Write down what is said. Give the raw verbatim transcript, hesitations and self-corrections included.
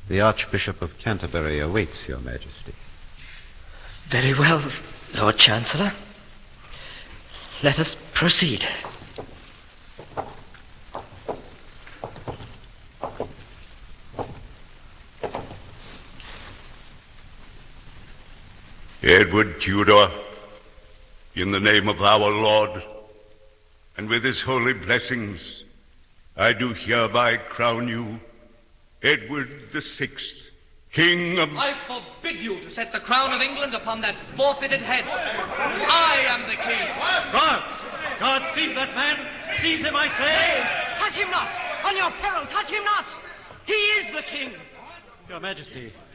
The Archbishop of Canterbury awaits your Majesty. Very well, Lord Chancellor. Let us proceed. Edward Tudor, in the name of our Lord, and with his holy blessings, I do hereby crown you Edward the Sixth, King of... I forbid you to set the crown of England upon that forfeited head. I am the king. Guards! Guards, seize that man! Seize him, I say! Touch him not! On your peril, touch him not! He is the king! Your Majesty,